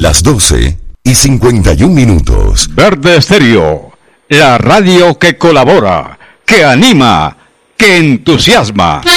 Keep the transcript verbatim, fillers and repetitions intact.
Las doce y cincuenta y un minutos. Verde Estéreo, la radio que colabora, que anima, que entusiasma.